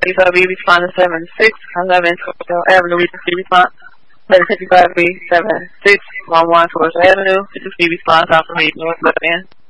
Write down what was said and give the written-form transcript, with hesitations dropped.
35B respond to 7611 Torrell Avenue, Regency response. 55B 7611 Torrell Avenue, 56B response, operate north left end.